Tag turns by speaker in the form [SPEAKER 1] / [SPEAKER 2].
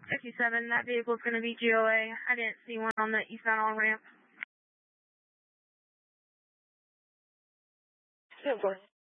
[SPEAKER 1] 57, that vehicle is going to be GOA. I didn't see one on the eastbound on-ramp.
[SPEAKER 2] Yeah, go ahead.